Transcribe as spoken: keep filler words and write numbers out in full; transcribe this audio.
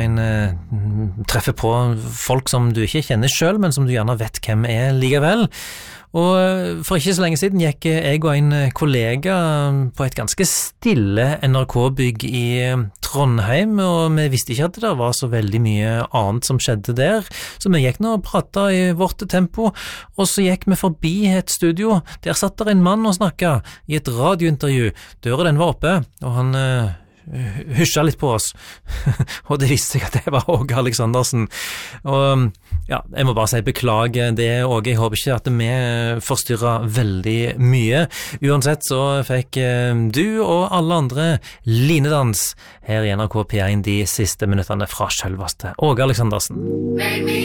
en uh, treffer på folk som du ikke kjenner selv, men som du gjerne vet hvem er likevel. Og for ikke så lenge siden gikk jeg og en kollega på et ganske stille N R K-bygg i Trondheim, og vi visste ikke at det var så veldig mye annet som skjedde der, så vi gikk nå og pratet i vårt tempo, og så gikk vi forbi et studio. Der satt der en mann og snakket i et radiointervju. Døra den var oppe, og han uh, hysja litt på oss, og det viste seg at det var Åge Aleksandersen. Og ja, jeg må bare si beklage det, Åge. Jeg håper ikke at vi forstyrret veldig mye. Uansett så fikk du og alle andre linedans her i N R K P én de siste minuttene fra selveste Åge Aleksandersen.